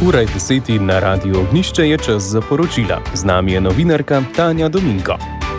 Ura je 10 na Radiu Ognjišče, je čas za poročila. Z nami je novinarka Tanja Dominko.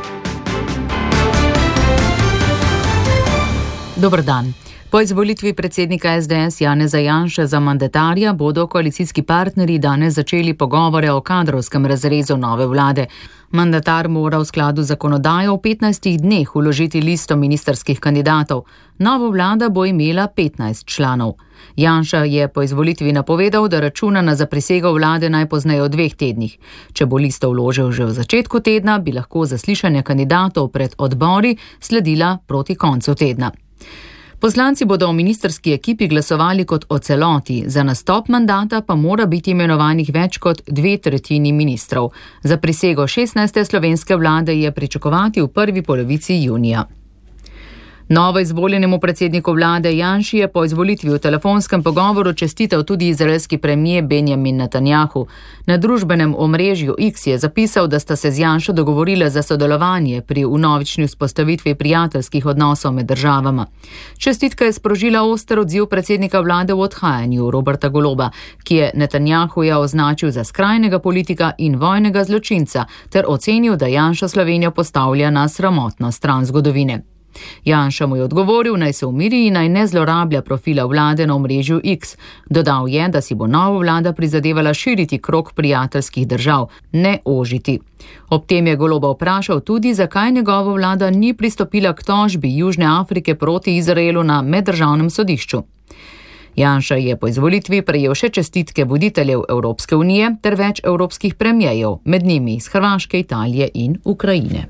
Dober dan. Po izvolitvi predsednika SDS Janeza Janše za mandatarja bodo koalicijski partnerji danes začeli pogovore o kadrovskem razrezu nove vlade. Mandatar mora v skladu z zakonodajo v 15 dneh vložiti listo ministrskih kandidatov. Nova vlada bo imela 15 članov. Janša je po izvolitvi napovedal, da računa na zaprisego vlade najpozneje v 2 tednih. Če bo listo vložil že v začetku tedna, bi lahko zaslišanja kandidatov pred odbori sledila proti koncu tedna. Poslanci bodo o ministrski ekipi glasovali kot o celoti, za nastop mandata pa mora biti imenovanih več kot 2/3 ministrov. Za prisego 16. slovenske vlade je pričakovati v prvi polovici junija. Novo izvoljenemu predsedniku vlade Janši je po izvolitvi v telefonskem pogovoru čestital tudi izraelski premier Benjamin Netanjahu. Na družbenem omrežju X je zapisal, da sta se z Janšo dogovorila za sodelovanje pri vnovični vzpostavitvi prijateljskih odnosov med državama. Čestitka je sprožila oster odziv predsednika vlade v odhajanju Roberta Goloba, ki je Netanjahuja označil za skrajnega politika in vojnega zločinca ter ocenil, da Janša Slovenijo postavlja na sramotno stran zgodovine. Janša mu je odgovoril, naj se umiri in naj ne zlorablja profila vlade na omrežju X. Dodal je, da si bo nova vlada prizadevala širiti krog prijateljskih držav, ne ožiti. Ob tem je Goloba vprašal tudi, zakaj njegova vlada ni pristopila k tožbi Južne Afrike proti Izraelu na meddržavnem sodišču. Janša je po izvolitvi prejel še čestitke voditeljev Evropske unije ter več evropskih premierjev, med njimi iz Hrvaške, Italije in Ukrajine.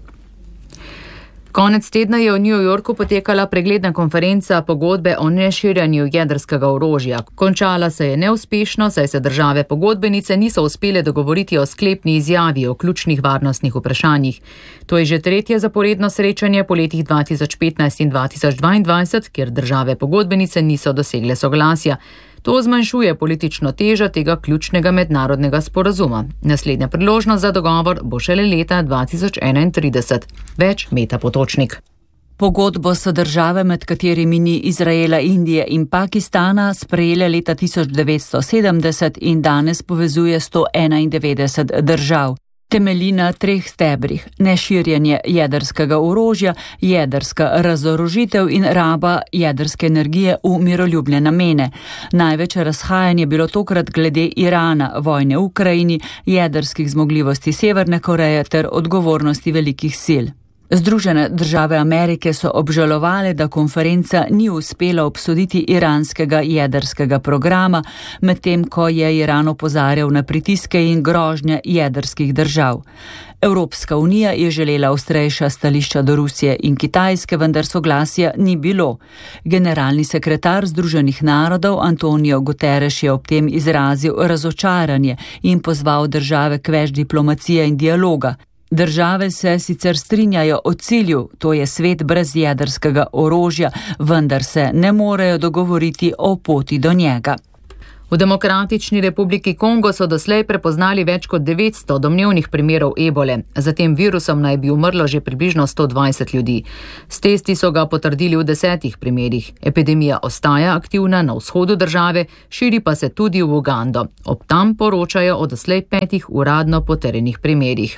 Konec tedna je v New Yorku potekala pregledna konferenca pogodbe o neširjanju jedrskega orožja. Končala se je neuspešno, saj se države pogodbenice niso uspele dogovoriti o sklepni izjavi o ključnih varnostnih vprašanjih. To je že 3. zaporedno srečanje po letih 2015 in 2022, kjer države pogodbenice niso dosegle soglasja. To zmanjšuje politično težo tega ključnega mednarodnega sporazuma. Naslednja priložnost za dogovor bo šele leta 2031. Več Meta Potočnik. Pogodbo so države, med katerimi ni Izraela, Indije in Pakistana, sprejele leta 1970 in danes povezuje 191 držav. Temelji na 3 stebrih: neširjenje jedrskega orožja, jedrska razorožitev in raba jedrske energije v miroljubne namene. Največ razhajanje je bilo tokrat glede Irana, vojne v Ukrajini, jedrskih zmogljivosti Severne Koreje ter odgovornosti velikih sil. Združene države Amerike so obžalovale, da konferenca ni uspela obsoditi iranskega jedrskega programa, medtem ko je Iran opozarjal na pritiske in grožnje jedrskih držav. Evropska unija je želela ostrejša stališča do Rusije in Kitajske, vendar soglasja ni bilo. Generalni sekretar Združenih narodov Antonio Guterres je ob tem izrazil razočaranje in pozval države k več diplomacije in dialoga. Države se sicer strinjajo o cilju, to je svet brez jedrskega orožja, vendar se ne morejo dogovoriti o poti do njega. V Demokratični republiki Kongo so doslej prepoznali več kot 900 domnevnih primerov ebole. Za tem virusom naj bi umrlo že približno 120 ljudi. S testi so ga potrdili v 10 primerih. Epidemija ostaja aktivna na vzhodu države, širi pa se tudi v Ugando. Ob tam poročajo o doslej 5 uradno potrjenih primerih.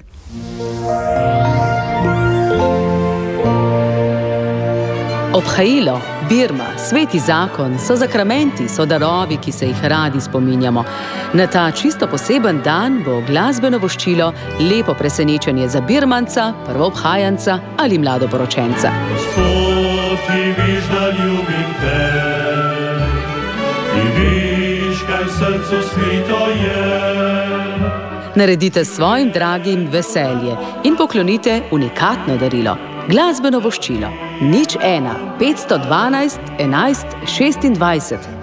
Obhajilo, Birma, sveti zakon, so zakramenti, so darovi, ki se jih radi spominjamo. Na ta čisto poseben dan bo glasbeno voščilo lepo presenečenje za Birmanca, prvoobhajanca ali mladoporočenca. Gospod, ti viš, da ljubim te, ti viš, kaj v srcu skrito je. Naredite svojim dragim veselje in poklonite unikatno darilo. Glasbeno voščilo 01 512 11 26.